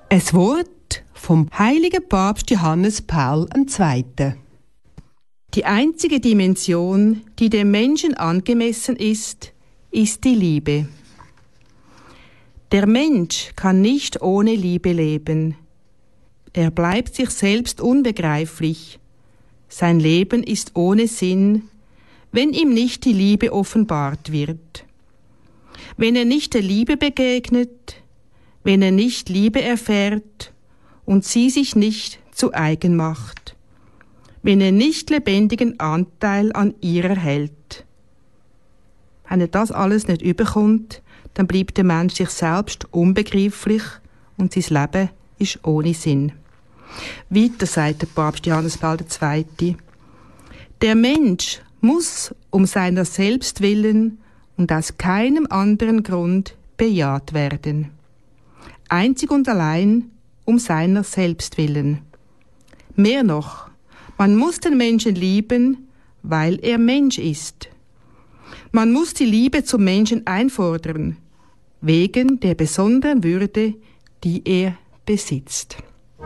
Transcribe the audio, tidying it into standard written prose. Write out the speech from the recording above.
Es Wort vom heiligen Papst Johannes Paul II. Die einzige Dimension, die dem Menschen angemessen ist, ist die Liebe. Der Mensch kann nicht ohne Liebe leben. Er bleibt sich selbst unbegreiflich. Sein Leben ist ohne Sinn, wenn ihm nicht die Liebe offenbart wird. Wenn er nicht der Liebe begegnet, wenn er nicht Liebe erfährt und sie sich nicht zu eigen macht, wenn er nicht lebendigen Anteil an ihr erhält. Wenn er das alles nicht überkommt, dann bleibt der Mensch sich selbst unbegreiflich und sein Leben ist ohne Sinn. Weiter sagt der Papst Johannes Paul II. Der Mensch muss um seiner selbst willen und aus keinem anderen Grund bejaht werden. Einzig und allein um seiner selbst willen. Mehr noch, man muss den Menschen lieben, weil er Mensch ist. Man muss die Liebe zum Menschen einfordern, wegen der besonderen Würde, die er besitzt.